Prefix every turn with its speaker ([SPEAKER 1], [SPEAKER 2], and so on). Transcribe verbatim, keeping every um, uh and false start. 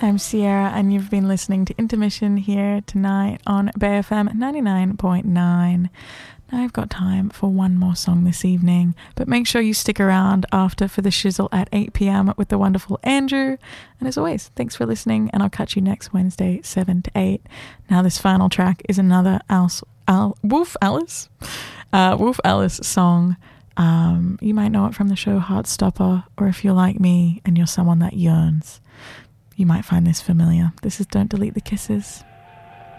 [SPEAKER 1] I'm Sierra, and you've been listening to Intermission here tonight on Bay F M ninety-nine point nine. Now I've got time for one more song this evening, but make sure you stick around after for the shizzle at eight p.m. with the wonderful Andrew. And as always, thanks for listening, and I'll catch you next Wednesday, seven to eight. Now this final track is another Al- Al- Wolf Alice uh, Wolf Alice song. Um, you might know it from the show Heartstopper, or if you're like me and you're someone that yearns, you might find this familiar. This is Don't Delete the Kisses.